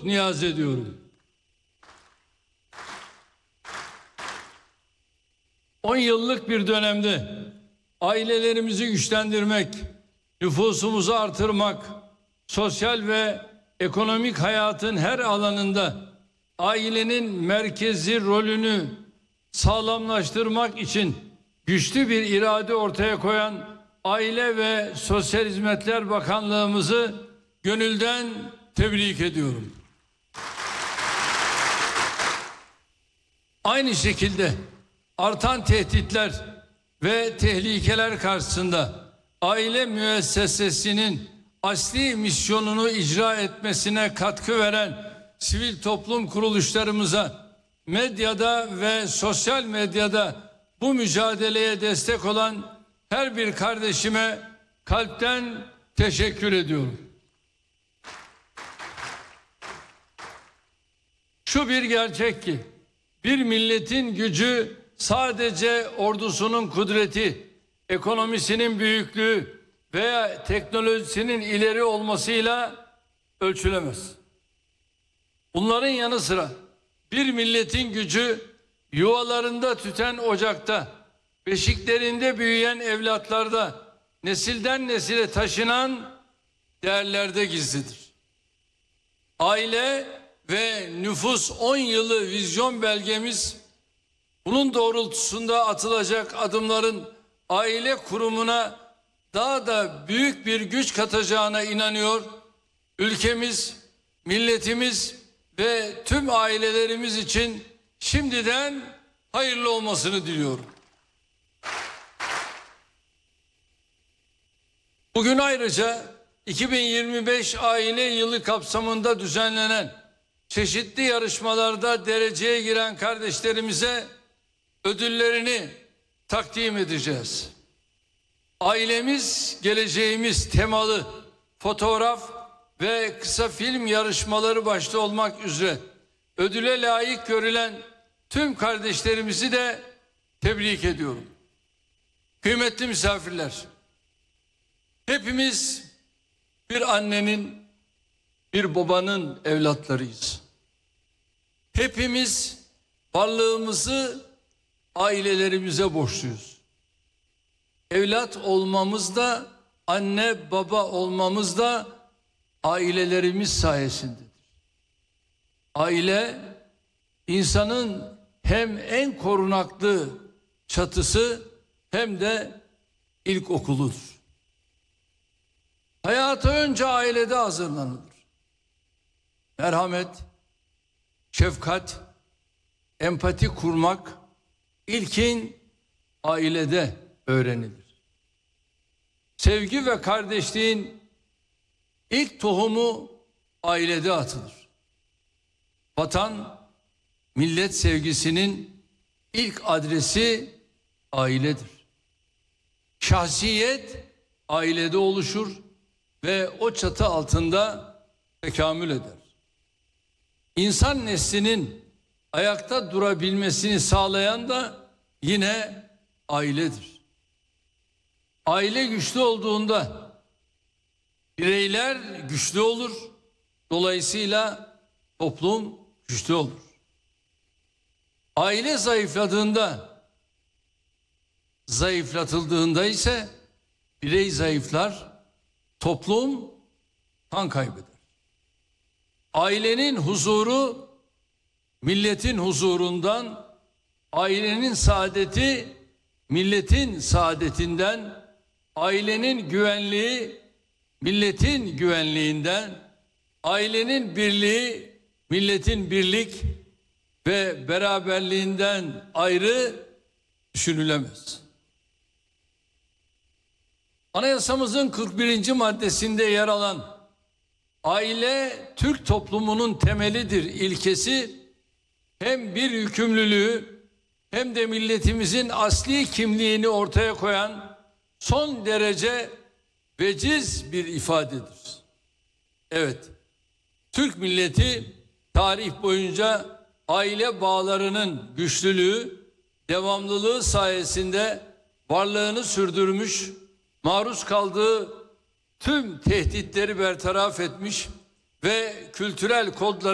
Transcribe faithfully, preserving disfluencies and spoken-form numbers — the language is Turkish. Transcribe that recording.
niyaz ediyorum. on yıllık bir dönemde ailelerimizi güçlendirmek, nüfusumuzu artırmak, sosyal ve ekonomik hayatın her alanında ailenin merkezi rolünü sağlamlaştırmak için güçlü bir irade ortaya koyan Aile ve Sosyal Hizmetler Bakanlığımızı gönülden tebrik ediyorum. Aynı şekilde artan tehditler ve tehlikeler karşısında aile müessesesinin asli misyonunu icra etmesine katkı veren sivil toplum kuruluşlarımıza, medyada ve sosyal medyada bu mücadeleye destek olan her bir kardeşime kalpten teşekkür ediyorum. Şu bir gerçek ki, bir milletin gücü sadece ordusunun kudreti, ekonomisinin büyüklüğü veya teknolojisinin ileri olmasıyla ölçülemez. Bunların yanı sıra bir milletin gücü yuvalarında tüten ocakta, beşiklerinde büyüyen evlatlarda, nesilden nesile taşınan değerlerde gizlidir. Aile ve nüfus on yılı vizyon belgemiz, bunun doğrultusunda atılacak adımların aile kurumuna daha da büyük bir güç katacağına inanıyor. Ülkemiz, milletimiz ve tüm ailelerimiz için şimdiden hayırlı olmasını diliyorum. Bugün ayrıca iki bin yirmi beş aile yılı kapsamında düzenlenen çeşitli yarışmalarda dereceye giren kardeşlerimize ödüllerini takdim edeceğiz. Ailemiz, geleceğimiz temalı fotoğraf ve kısa film yarışmaları başta olmak üzere ödüle layık görülen tüm kardeşlerimizi de tebrik ediyorum. Kıymetli misafirler, hepimiz bir annenin, bir babanın evlatlarıyız. Hepimiz varlığımızı ailelerimize borçluyuz. Evlat olmamız da, anne baba olmamız da ailelerimiz sayesindedir. Aile, insanın hem en korunaklı çatısı hem de ilkokuludur. Hayata önce ailede hazırlanılır. Merhamet, şefkat, empati kurmak ilkin ailede öğrenilir. Sevgi ve kardeşliğin ilk tohumu ailede atılır. Vatan, millet sevgisinin ilk adresi ailedir. Şahsiyet ailede oluşur ve o çatı altında tekamül eder. İnsan neslinin ayakta durabilmesini sağlayan da yine ailedir. Aile güçlü olduğunda bireyler güçlü olur. Dolayısıyla toplum güçlü olur. Aile zayıfladığında, zayıflatıldığında ise birey zayıflar, toplum kan kaybeder. Ailenin huzuru milletin huzurundan, ailenin saadeti milletin saadetinden, ailenin güvenliği milletin güvenliğinden, ailenin birliği milletin birlik ve beraberliğinden ayrı düşünülemez. Anayasamızın kırk birinci maddesinde yer alan aile Türk toplumunun temelidir ilkesi hem bir yükümlülüğü hem de milletimizin asli kimliğini ortaya koyan son derece veciz bir ifadedir. Evet, Türk milleti tarih boyunca aile bağlarının güçlülüğü, devamlılığı sayesinde varlığını sürdürmüş, maruz kaldığı tüm tehditleri bertaraf etmiş ve kültürel kodları